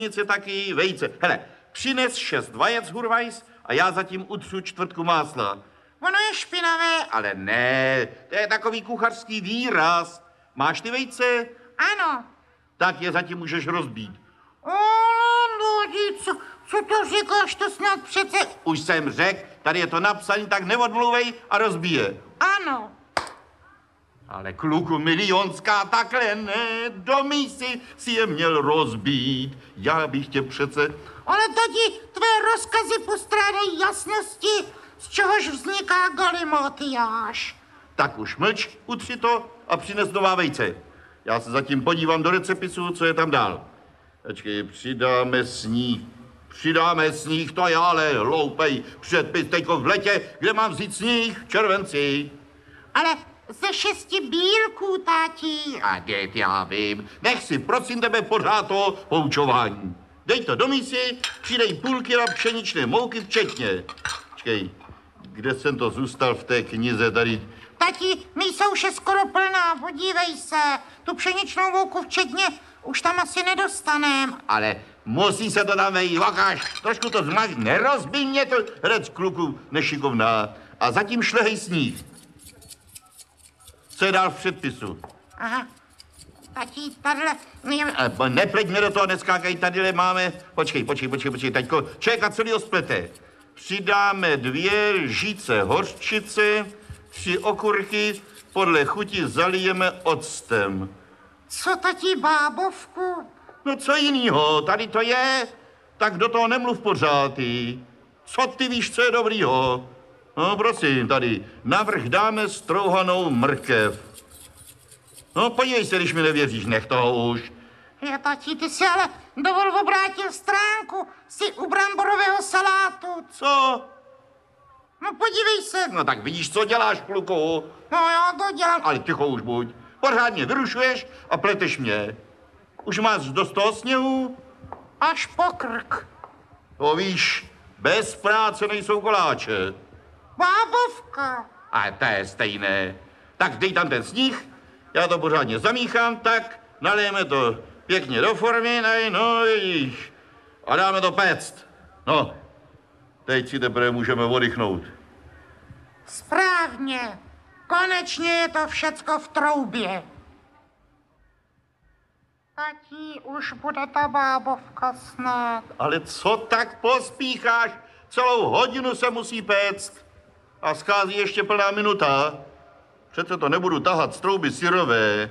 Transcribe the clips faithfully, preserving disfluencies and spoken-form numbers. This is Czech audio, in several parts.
Něco taky vejce. Hele, přines šest vajec, Hurvajs, a já zatím utřu čtvrtku másla. Ono je špinavé. Ale ne, to je takový kuchařský výraz. Máš ty vejce? Ano. Tak je zatím můžeš rozbít. O, Lodi, co, co to říkáš, to snad přece... Už jsem řekl, tady je to napsané, tak neodmluvej a rozbíje. Ano. Ale kluku milionská, takhle ne, do mísy si je měl rozbít. Já bych tě přece... Ale tati, tvé rozkazy postrádají jasnosti, z čehož vzniká galimatiáš. Tak už mlč, utři to a přines nová vejce. Já se zatím podívám do recepisu, co je tam dál. Počkej, přidáme sníh. Přidáme sníh, to je ale hloupej předpis teďko v letě, kde mám vzít sníh v červenci. Ale ze šesti bílků, tati. A dět, já vím. Nech si, prosím tebe, pořád to poučování. Dej to do mísy, přidej půl kila pšeničné mouky včetně. Počkej, kde jsem to zůstal v té knize tady? Tati, mísa už je skoro plná, podívej se. Tu pšeničnou mouku včetně už tam asi nedostanem. Ale musí se to tam vejít, vakáš, trošku to zmaž, nerozbij mě to, hrec kluku nešikovná. A zatím šlehej sníh. Co je dál v předpisu? Aha. Tati, tadyhle... A nepleť mě do toho, neskákaj, tadyhle máme... Počkej, počkej, počkej, počkej, taťko, člověka celý splete. Přidáme dvě lžíce hořčice, tři okurky, podle chuti zalijeme octem. Co, tati, bábovku? No co jinýho, tady to je, tak do toho nemluv pořád ty. Co ty víš, co je dobrýho? No prosím, tady, navrch dáme strouhanou mrkev. No podívej se, když mi nevěříš, nech toho už. Je, tati, ty si ale dovol obrátil stránku, jsi u bramborového salátu. Co? No podívej se. No tak vidíš, co děláš, kluku. No já to dělám. Ale ticho už buď. Pořádně vyrušuješ a pleteš mě. Už máš dost toho sněhu? Až po krk. To víš, bez práce nejsou koláče. Bábovka. A to je stejné. Tak dej tam ten sníh, já to pořádně zamíchám, tak nalijeme to pěkně do formy, nej, no vidíš. A dáme to péct. No, teď si teprve můžeme oddychnout. Správně. Konečně je to všecko v troubě. Tati, už bude ta bábovka snad. Ale co tak pospícháš? Celou hodinu se musí péct. A schází ještě plná minuta. Přece to nebudu tahat z trouby syrové.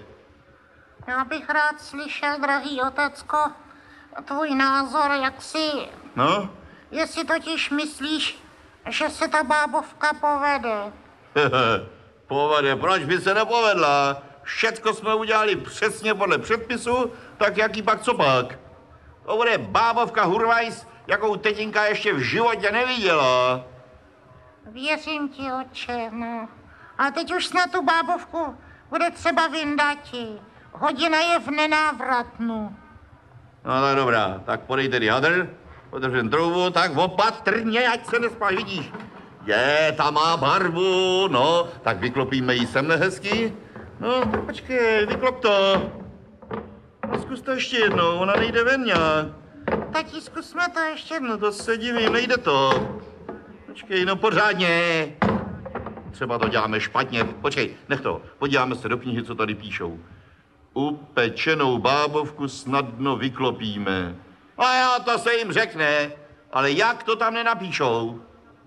Já bych rád slyšel, drahý otecko, tvůj názor, jak si... No? Jestli totiž myslíš, že se ta bábovka povede. Povede, proč by se nepovedla? Všecko jsme udělali přesně podle předpisu, tak jaký pak co pak? To bude bábovka Hurvajs, jakou tetinka ještě v životě neviděla. Věřím ti, otče, no. A teď už snad tu bábovku bude třeba vyndati. Hodina je v nenávratnu. No tak dobrá, tak podej tedy hadr, podržím troubu, tak opatrně, ať se nespáš, vidíš. Je, ta má barvu, no, tak vyklopíme ji semhle hezky. No, tak počkej, vyklop to. No, zkus to ještě jednou, ona nejde ven nějak. Tati, zkusme to ještě jednou. No to se divím, nejde to. Počkej, no pořádně. Třeba to děláme špatně. Počkej, nech to, podíváme se do knihy, co tady píšou. Upečenou bábovku snadno vyklopíme. A jo, to se jim řekne, ale jak to tam nenapíšou?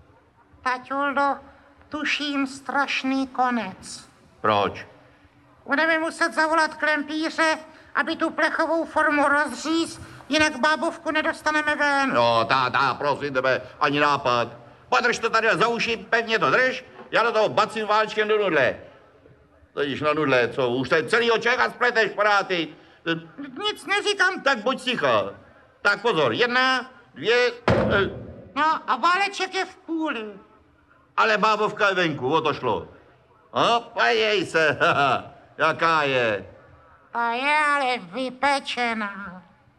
Taťuldo, tuším strašný konec. Proč? Budeme muset zavolat klempíře, aby tu plechovou formu rozříz, jinak bábovku nedostaneme ven. No, táta, prosím tebe, ani nápad. Podrž to tady za uši, pevně to drž, já do toho bacím válčkem do nudle. Totiž na nudle, co, už tady celýho člověka spleteš, paráty. Nic neříkám. Tak buď ticha. Tak pozor, jedna, dvě, eh, No a váleček je v půli. ale bábovka je venku, o to šlo. No, podívej se, haha, jaká je. Ta je ale vypečená.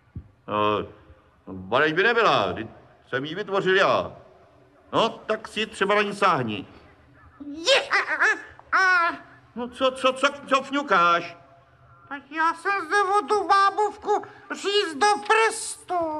No, barež by nebyla, vždyť jsem ji vytvořil já. No, tak si třeba na ní sáhni. Je, a, a, a. No co, co, co, co fňukáš? Tak já jsem zde o tu bábovku říct do prstu.